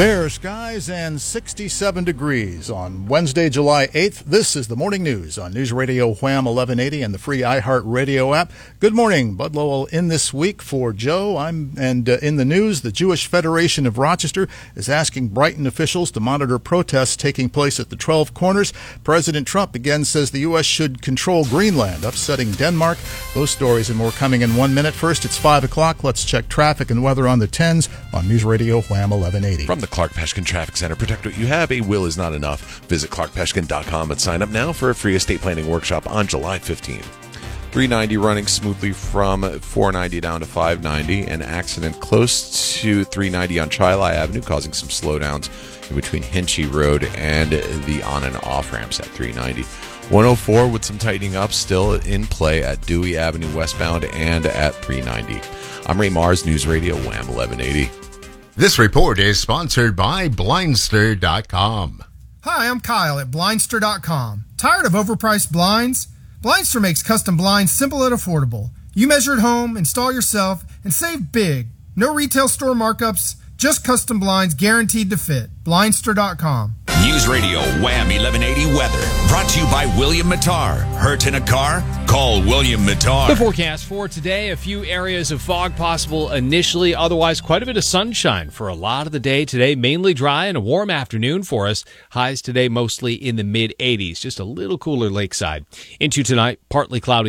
Fair skies and 67 degrees on Wednesday, July 8th. This is the Morning News on News Radio Wham 1180 and the free iHeartRadio app. Good morning. Bud Lowell in this week for Joe. In the news, the Jewish Federation of Rochester is asking Brighton officials to monitor protests taking place at the 12 Corners. President Trump again says the U.S. should control Greenland, upsetting Denmark. Those stories and more coming in 1 minute. First, it's 5 o'clock. Let's check traffic and weather on the 10s on News Radio Wham 1180. From the Clark Peshkin Traffic Center, protect what you have. A will is not enough. Visit clarkpeshkin.com and sign up now for a free estate planning workshop on July 15th. 390 running smoothly from 490 down to 590. An accident close to 390 on Chili Avenue causing some slowdowns in between Hinchy Road and the on and off ramps at 390. 104 with some tightening up still in play at Dewey Avenue westbound and at 390. I'm Ray Mars, News Radio Wham 1180. This report is sponsored by Blindster.com. Hi, I'm Kyle at Blindster.com. Tired of overpriced blinds? Blindster makes custom blinds simple and affordable. You measure at home, install yourself, and save big. No retail store markups, just custom blinds guaranteed to fit. Blindster.com. News Radio Wham 1180 weather. Brought to you by William Mattar. Hurt in a car? Call William Mattar. The forecast for today, a few areas of fog possible initially. Otherwise, quite a bit of sunshine for a lot of the day today. Mainly dry and a warm afternoon for us. Highs today mostly in the mid-80s. Just a little cooler lakeside. Into tonight, partly cloudy.